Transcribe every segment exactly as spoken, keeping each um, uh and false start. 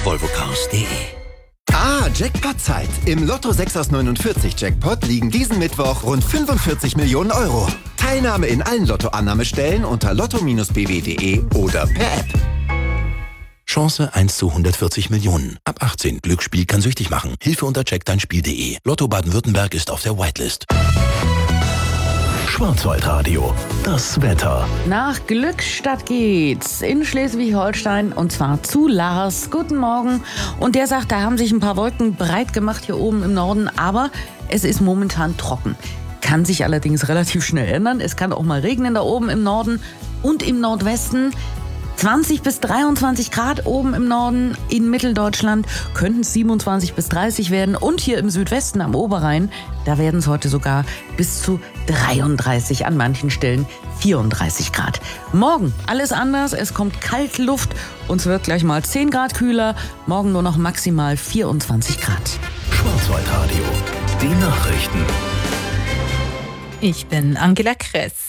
volvocars punkt de. Ah, Jackpot-Zeit. Im Lotto sechs aus neunundvierzig Jackpot liegen diesen Mittwoch rund fünfundvierzig Millionen Euro. Teilnahme in allen Lottoannahmestellen unter lotto b w punkt de oder per App. Chance eins zu hundertvierzig Millionen. Ab achtzehn. Glücksspiel kann süchtig machen. Hilfe unter check dein Spiel punkt de. Lotto Baden-Württemberg ist auf der Whitelist. Schwarzwaldradio. Das Wetter. Nach Glückstadt geht's in Schleswig-Holstein und zwar zu Lars. Guten Morgen. Und der sagt, da haben sich ein paar Wolken breit gemacht hier oben im Norden, aber es ist momentan trocken. Kann sich allerdings relativ schnell ändern. Es kann auch mal regnen da oben im Norden und im Nordwesten. zwanzig bis dreiundzwanzig Grad oben im Norden, in Mitteldeutschland könnten es siebenundzwanzig bis dreißig werden und hier im Südwesten am Oberrhein, da werden es heute sogar bis zu dreiunddreißig, an manchen Stellen vierunddreißig Grad. Morgen alles anders, es kommt Kaltluft und es wird gleich mal zehn Grad kühler, morgen nur noch maximal vierundzwanzig Grad. Schwarzwaldradio, die Nachrichten. Ich bin Angela Kress.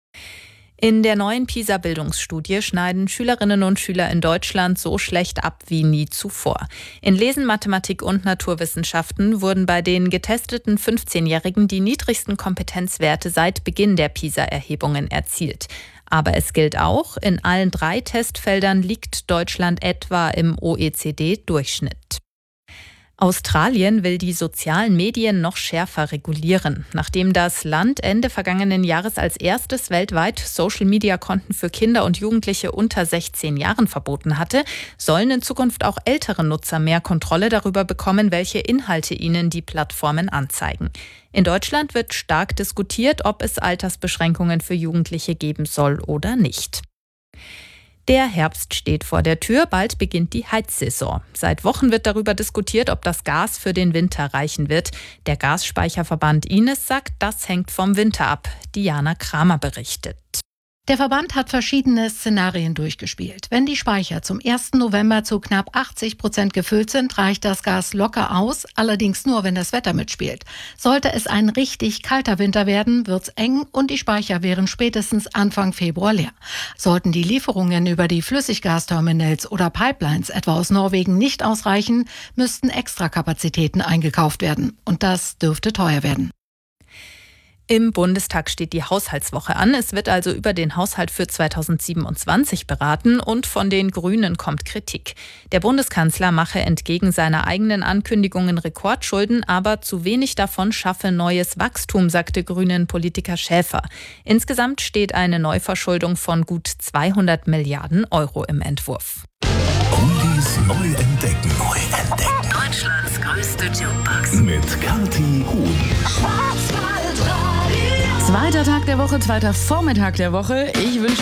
In der neuen PISA-Bildungsstudie schneiden Schülerinnen und Schüler in Deutschland so schlecht ab wie nie zuvor. In Lesen, Mathematik und Naturwissenschaften wurden bei den getesteten fünfzehnjährigen die niedrigsten Kompetenzwerte seit Beginn der PISA-Erhebungen erzielt. Aber es gilt auch, in allen drei Testfeldern liegt Deutschland etwa im O E C D-Durchschnitt. Australien will die sozialen Medien noch schärfer regulieren. Nachdem das Land Ende vergangenen Jahres als erstes weltweit Social-Media-Konten für Kinder und Jugendliche unter sechzehn Jahren verboten hatte, sollen in Zukunft auch ältere Nutzer mehr Kontrolle darüber bekommen, welche Inhalte ihnen die Plattformen anzeigen. In Deutschland wird stark diskutiert, ob es Altersbeschränkungen für Jugendliche geben soll oder nicht. Der Herbst steht vor der Tür, bald beginnt die Heizsaison. Seit Wochen wird darüber diskutiert, ob das Gas für den Winter reichen wird. Der Gasspeicherverband I N E S sagt, das hängt vom Winter ab. Diana Kramer berichtet. Der Verband hat verschiedene Szenarien durchgespielt. Wenn die Speicher zum ersten November zu knapp achtzig Prozent gefüllt sind, reicht das Gas locker aus, allerdings nur, wenn das Wetter mitspielt. Sollte es ein richtig kalter Winter werden, wird's eng und die Speicher wären spätestens Anfang Februar leer. Sollten die Lieferungen über die Flüssiggasterminals oder Pipelines etwa aus Norwegen nicht ausreichen, müssten Extrakapazitäten eingekauft werden. Und das dürfte teuer werden. Im Bundestag steht die Haushaltswoche an. Es wird also über den Haushalt für zweitausendsiebenundzwanzig beraten und von den Grünen kommt Kritik. Der Bundeskanzler mache entgegen seiner eigenen Ankündigungen Rekordschulden, aber zu wenig davon schaffe neues Wachstum, sagte Grünen-Politiker Schäfer. Insgesamt steht eine Neuverschuldung von gut zweihundert Milliarden Euro im Entwurf. Oldies neu entdecken. Neu entdecken. Deutschlands größte Jukebox. Mit Kathi Huhn. Zweiter Tag der Woche, zweiter Vormittag der Woche. Ich wünsche